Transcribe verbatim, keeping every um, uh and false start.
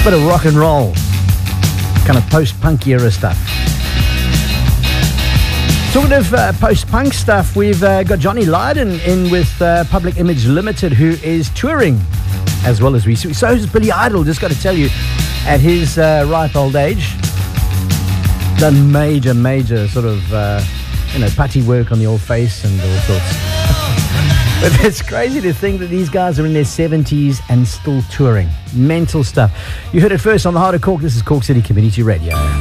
Bit of rock and roll, kind of post-punk era stuff. Talking of uh, post-punk stuff, we've uh, got Johnny Lydon in with uh, Public Image Limited, who is touring as well as we. So is Billy Idol, just got to tell you, at his uh, ripe old age, done major, major sort of, uh, you know, putty work on the old face and all sorts. But it's crazy to think that these guys are in their seventies and still touring. Mental stuff. You heard it first on the Heart of Cork. This is Cork City Community Radio.